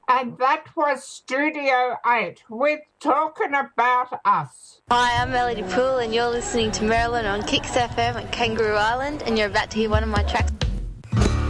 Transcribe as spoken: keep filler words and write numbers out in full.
And that was Studio eight with Talking About Us. Hi, I'm Melody Poole and you're listening to Marilyn on Kicks F M at Kangaroo Island, and you're about to hear one of my tracks.